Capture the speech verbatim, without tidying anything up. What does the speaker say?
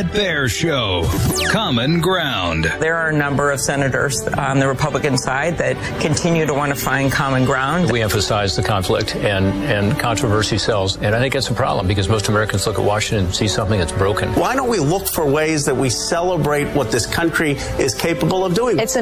Bret Baier Show. Common Ground. There are a number of senators on the Republican side that continue to want to find common ground. We emphasize the conflict, and, and controversy sells. And I think it's a problem because most Americans look at Washington and see something that's broken. Why don't we look for ways that we celebrate what this country is capable of doing? It's an